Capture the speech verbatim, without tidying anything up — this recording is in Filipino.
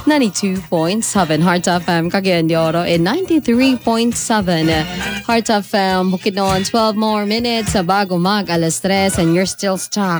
ninety-two point seven Heart F M Cagayan de Oro and ninety-three point seven Heart F M Bukidnon. twelve more minutes sa bago mag alas tres and you're still stuck